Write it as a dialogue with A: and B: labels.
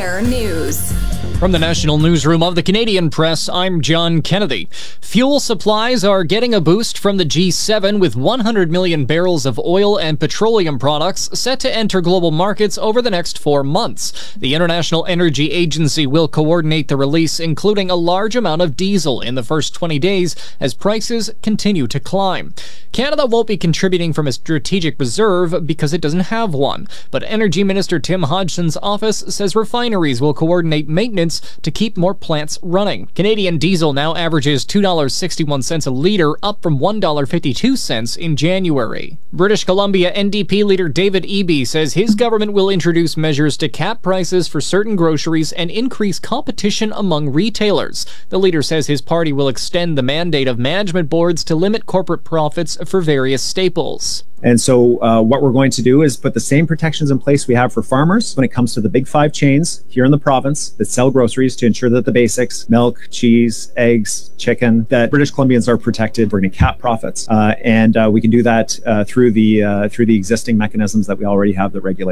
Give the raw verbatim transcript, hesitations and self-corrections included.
A: Air News.
B: From the National Newsroom of the Canadian Press, I'm John Kennedy. Fuel supplies are getting a boost from the G seven, with one hundred million barrels of oil and petroleum products set to enter global markets over the next four months. The International Energy Agency will coordinate the release, including a large amount of diesel in the first twenty days as prices continue to climb. Canada won't be contributing from a strategic reserve because it doesn't have one, but Energy Minister Tim Hodgson's office says refineries will coordinate maintenance to keep more plants running. Canadian diesel now averages two dollars and sixty-one cents a litre, up from one dollar and fifty-two cents in January. British Columbia N D P leader David Eby says his government will introduce measures to cap prices for certain groceries and increase competition among retailers. The leader says his party will extend the mandate of management boards to limit corporate profits for various staples.
C: And so uh, what we're going to do is put the same protections in place we have for farmers when it comes to the big five chains here in the province that sell groceries, to ensure that the basics, milk, cheese, eggs, chicken, that British Columbians are protected. We're going to cap profits. Uh, and uh, we can do that uh, through the uh, through the existing mechanisms that we already have that regulate.